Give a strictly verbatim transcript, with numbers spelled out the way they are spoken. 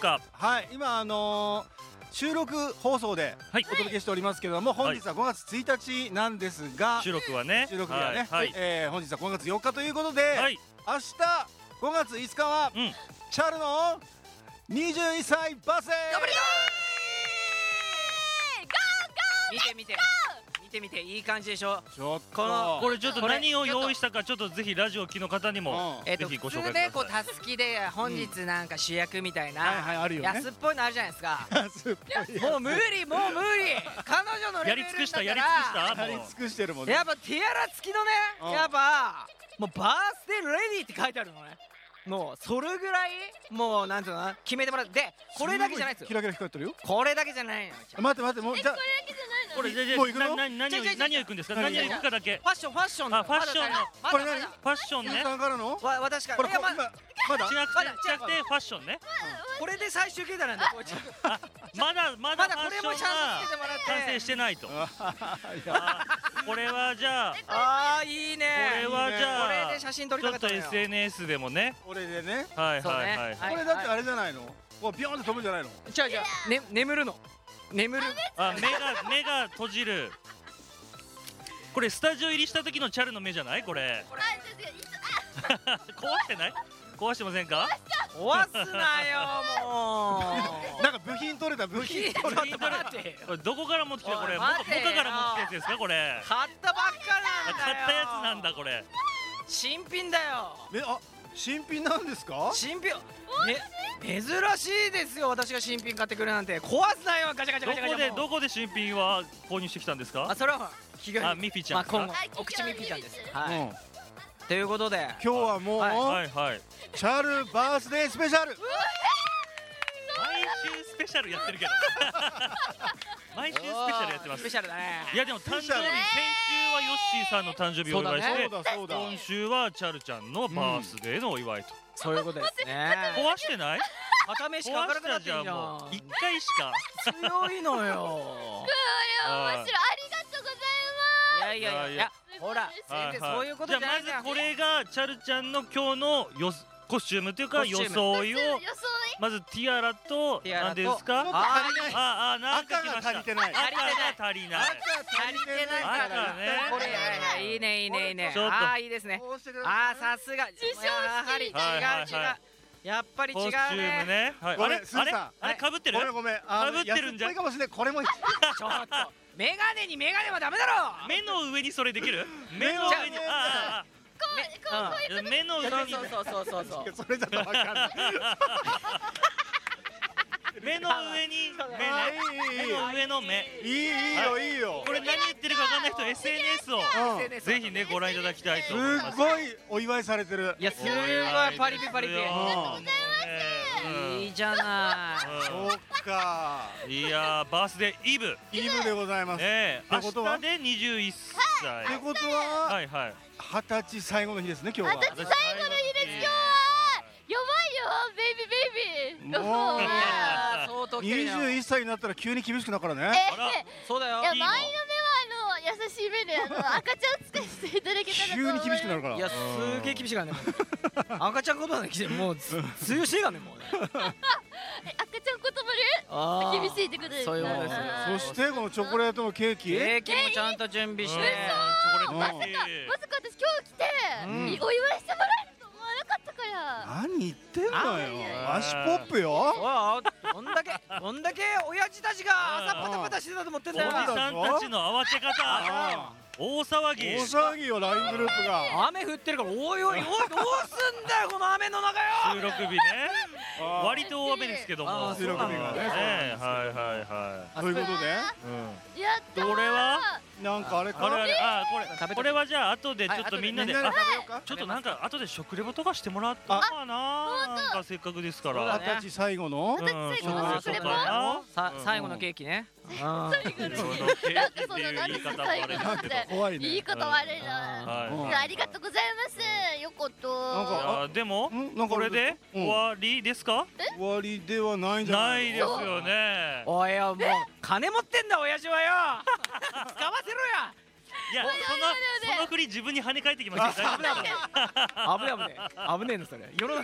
か。 はい、今あのー収録放送でお届けしておりますけれども、本日はごがつついたちなんですが、 収録はね、 収録日はね、 はい、 えー本日はごがつよっかということで、 はい、 明日ごがついつかは、 うん、 チャルのにじゅういっさいバースデー。 頑張り見て見て見て見て、いい感じでしょ。 ちょっとこのこれちょっと何を用意したか、ちょっとぜひラジオ機の方にもえっとぜひご普通紹介ください。 ね、こうたすきで本日なんか主役みたいな、 はいはいあるよね。 安っぽいのあるじゃないですか。 安っぽいもう無理もう無理、彼女のレベルだったらやり尽くしたやり尽くしたやもうり尽くしてるもんね。 やっぱティアラ付きのね、 うんやっぱもうバースデーレディーって書いてあるのね。もうそれぐらいもうなんていうのかな、決めてもらって、でこれだけじゃないですよ。 キラキラ光ってるよ。 これだけじゃないの。 待って待って、もうじゃあこれででもう行くのなな何を違う違う違う何を行くんですか。 何何を行くかだけ。 ファッションファッションあファッションのまだこれ何まだファッションね。 さんからのわ私からこれこいやま今まだ違くてまだ違くてファッションね。 これで最終形態なんだよ。これあまだままだだファッションこれもちゃんとがつけてもらって完成してないと。 いやあこれはじゃあああいいね。 これはじゃあこれで写真撮りちょったとたかっのよ。 エスエヌエス でもね。 これでね、 はいそうねはいはい。 はいこれだってあれじゃないの、こうビヨーンって飛ぶんじゃないの。 違う違う、ね、眠るの眠る。 あ目が目が閉じる。これスタジオ入りした時のチャルの目じゃないこれ。壊してない？壊してませんか？ 壊すなよもう。 なんか部品取れた部品ちょっ取れと待ってよ。 これどこから持ってきたこれ？ おいモカ待てよモカから持ってきたやつですかこれ？ 買ったばっかあなんだよ。 買ったやつなんだこれ。 新品だよ。 た。え、あ、新品なんですか？ 新品。め珍しいですよ、私が新品買ってくるなんて。壊すなよ、ガチャガチャどガチャガチャ。 こでどこで新品は購入してきたんですか？ あ、それは企業あミフィちゃんまあ今後ですお口ミフィちゃんです。 うん。 はい。ということで今日はもう、 はいはいはい。 チャルバースデースペシャル。 毎週スペシャルやってるけど。毎週スペシャルやってますスペ。シャルだね。 いやでも誕生日、先週はヨッシーさんの誕生日をお祝いして、 そうだそうだ。 今週はチャルちゃんのバースデーのお祝いと。 そういうことですね。 壊してない？ 片目し壊か明るくなしたじゃんってんじゃもう。一ん。 回しか。 強いのよ。 面白い、ありがとうございいやいやいやいや、ほら先生そういうことじゃないんだよじゃあまずこれがチャルちゃんの今日のよコスチュームというかコスチューム装いをます。予想まずティアラとティアラと何ですか？ ちょっとあ足りない。 ああなんか赤が来ました。 足りてない。 赤が足りない。 赤足りてないから。 赤ねこれはいはいいいねいいねいいね。 ちょっとああいいですね。 こうしてください。 ああさすが。 受賞してるやはり違う違う。 はいはいはいやっぱり違うコスチュームね。 ね。はいごめんあれあれスーさんあれ被ってるごめん？ごめん。あの被ってるんじゃ安っぽいかもしれない。これも。 ちょっとメガネにメガネはダメだろ。 目の上にそれできる？目の上に目の上ああああ目の上にそうそうそうそうそう。 それじゃわかんない。 目の上に目ね。 あいいいい目の上の目。 いいいいよいいよ。 これ何言ってるか分かんない人 エスエヌエス をうんぜひねご覧いただきたいとす思います。 ごいお祝いされてる。 いやすごいパリピパリピ。いいじゃない。 そうか。 いやーバースデーイブイブでございます。 ねえってことは明日でにじゅういっさい。 ってことははいはい。 二十歳最後の日ですね今日は。 私最後の日です今日は。やばいよ、ベイビーベイビー。 もういや相当二綺麗な。 十一歳になったら急に厳しくなるからね。 えあらそうだよいや、前の目はあの優しい目であの赤ちゃん使いしていただけたらと急に思います。 厳しくなるから。 いやすげえ厳しいからね。赤ちゃん言葉で来てもう通用していいからねもうね。 え赤ちゃん言あー葉で厳しいってことですか。 そういうことですよあーそしてこのチョコレートのケーキ。 ケーキもちゃんと準備して。 チョコレートうんケーキまさか私今日来て、 うんいお祝いしてもらえると思わなかったから。 何言ってんのあよ。足ポップよ。 おいどんだけどんだけ親父たちが朝パタパタしてたと思ってんおじだよ。 さんたちの慌て方あ大騒ぎ。 大騒ぎよライングループが。 雨降ってるからおいおいおいどうすんだよこの雨の中よ。 収録日ね割と大雨ですけども。 あー収録日がね。 ねえはいはいはということで、 い。うん。 やったー。 これはなんかあれか。 あれあれあ食べてこれこれはじゃあ後でちょっとみんなでみんなであ食べようか。 ちょっとなんか後で食レポとかしてもらったかな。なんかせっかくですから。 そうだね二十歳最後の。 うん二十歳最後の食レポさ最後のケーキね。 最後のそのケーキっていう言い方もあれですけど。 怖いね。 いいこと悪いな。 はいいやありがとうございます。よかった。 なんかいやでもんなんかこれでうん終わりですか？ 終わりではないんじゃなないいですよね。 おいよもう金持ってんだ親父はよ。使わせろや。 いやそのその振り自分に跳ね返ってきました。大丈夫ですか？ 危ねえ危ねえ危ねえのそれ世の中